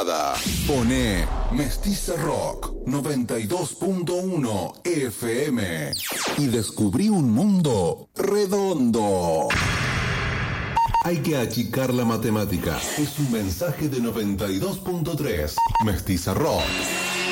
nada. Poné Mestiza Rock 92.1 FM y descubrí un mundo redondo. Hay que achicar la matemática. Es un mensaje de 92.3 Mestiza Rock.